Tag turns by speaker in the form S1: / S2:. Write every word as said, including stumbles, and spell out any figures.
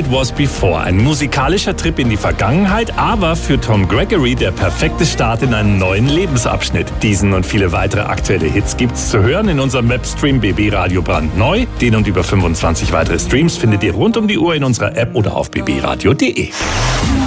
S1: Was Before. Ein musikalischer Trip in die Vergangenheit, aber für Tom Gregory der perfekte Start in einen neuen Lebensabschnitt. Diesen und viele weitere aktuelle Hits gibt's zu hören in unserem Webstream B B Radio brandneu. Den und über fünfundzwanzig weitere Streams findet ihr rund um die Uhr in unserer App oder auf b b radio punkt d e.